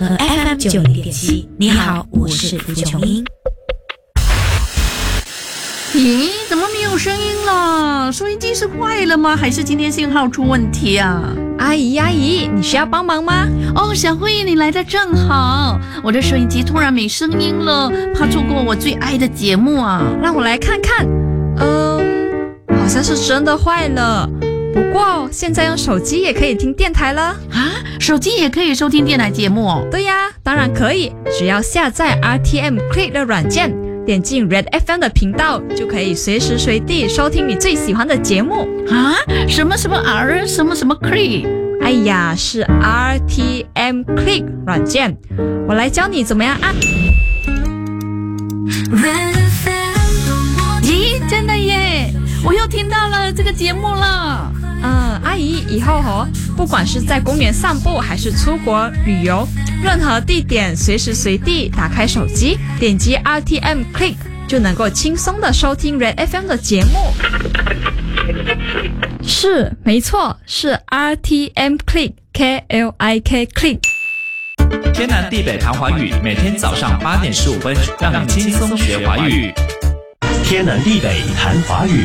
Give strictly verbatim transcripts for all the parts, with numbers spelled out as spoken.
和 F M 九零点七。你好，我是蒲琼英。 咦，怎么没有声音了？收音机是坏了吗？还是今天信号出问题啊？ 阿姨阿姨，你需要帮忙吗？ 哦，小慧，你来的正好，我的收音机突然没声音了，怕错过我最爱的节目啊。 让我来看看。嗯，好像是真的坏了。不过现在用手机也可以听电台了啊！手机也可以收听电台节目哦？ 对呀，当然可以，只要下载 R T M Click 的软件，点进 Red F M 的频道，就可以随时随地收听你最喜欢的节目啊！什么什么 R 什么什么 Click？ 哎呀，是 R T M Click 软件，我来教你怎么样按。 咦，真的耶！我又听到了这个节目了。 嗯，阿姨，以后哦，不管是在公园散步还是出国旅游，任何地点随时随地打开手机，点击 R T M Click 就能够轻松的收听 Red F M 的节目。是，没错，是 R T M Click K L I K Click。 天南地北谈华语，每天早上八点十五分，让你轻松学华语。 天南地北谈华语。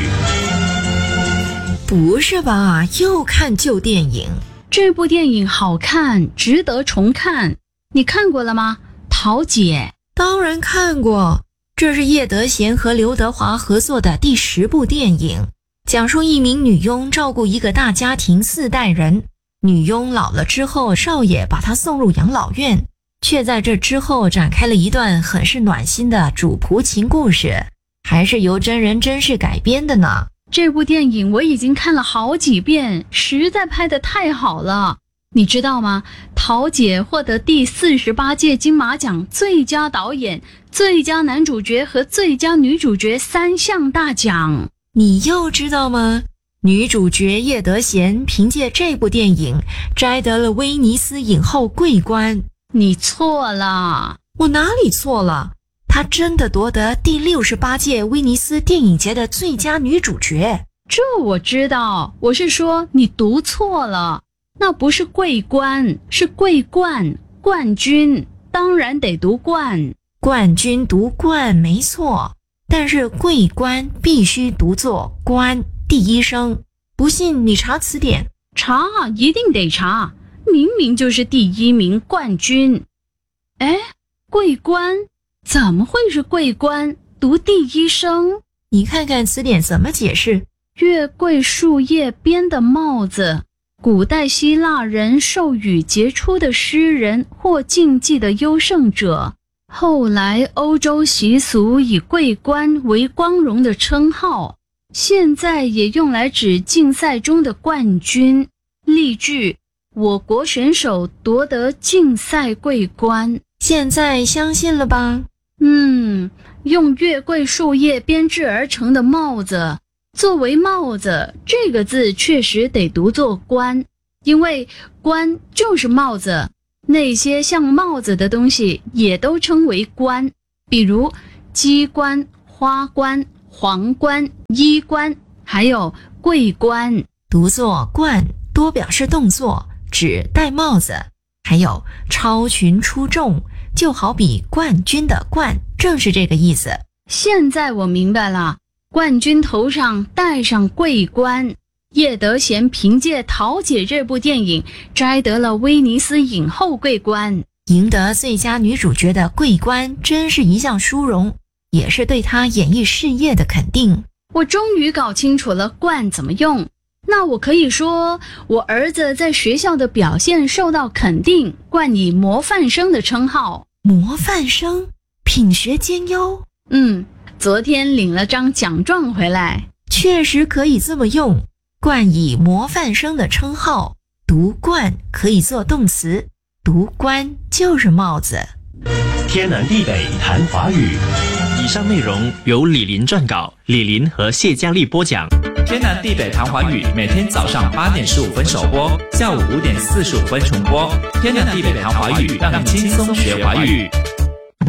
不是吧，又看旧电影？ 这部电影好看，值得重看。你看过了吗？桃姐。 当然看过，这是叶德娴和刘德华合作的第十部电影，讲述一名女佣照顾一个大家庭四代人。女佣老了之后，少爷把她送入养老院，却在这之后展开了一段很是暖心的主仆情故事，还是由真人真事改编的呢。 这部电影我已经看了好几遍，实在拍得太好了。你知道吗？桃姐获得第四十八届金马奖最佳导演、最佳男主角和最佳女主角三项大奖。 你又知道吗？女主角叶德娴凭借这部电影摘得了威尼斯影后桂冠。 你错了。 我哪里错了？她真的夺得第六十八届威尼斯电影节的最佳女主角。 这我知道，我是说你读错了，那不是桂冠，是桂冠，冠军，当然得读冠。 冠军读冠没错，但是桂冠必须读作冠，第一声。不信你查词典。 查，一定得查，明明就是第一名冠军。哎，桂冠怎么会是桂冠？读第一声。 你看看词典怎么解释。 月桂树叶编的帽子，古代希腊人授予杰出的诗人或竞技的优胜者，后来欧洲习俗以桂冠为光荣的称号，现在也用来指竞赛中的冠军。例句：我国选手夺得竞赛桂冠。 现在相信了吧？ 嗯，用月桂树叶编制而成的帽子，作为帽子这个字确实得读作冠，因为冠就是帽子，那些像帽子的东西也都称为冠，比如鸡冠、花冠、皇冠、衣冠，还有桂冠。 读作冠多表示动作，指戴帽子。还有超群出众，就好比冠军的冠，正是这个意思。 现在我明白了，冠军头上戴上桂冠。叶德娴凭借《桃姐》这部电影摘得了威尼斯影后桂冠， 赢得最佳女主角的桂冠，真是一项殊荣，也是对她演艺事业的肯定。 我终于搞清楚了冠怎么用。那我可以说，我儿子在学校的表现受到肯定，冠以模范生的称号。 模范生，品学兼优。 嗯，昨天领了张奖状回来。 确实可以这么用，冠以模范生的称号，读冠可以做动词，读冠就是帽子。 天南地北谈华语。 以上内容由李林撰稿，李林和谢佳丽播讲。天南地北谈华语，每天早上八点十五分首播，下午五点四十五分重播。天南地北谈华语，让你轻松学华语。